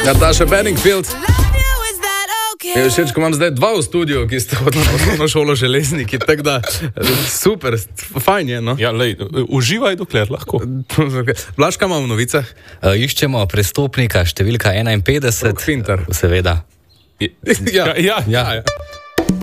Nataša Bedingfield. Je všeč, ko imam zdaj dva v studiu, ki ste hodili na osnovno šolo železniki, tako da super, fajn je, no? Ja, lej, uživaj dokler lahko. Blaž, kaj imamo v novicah? Iščemo prestopnika številka 51. Fintar. Seveda. Ja. Ja.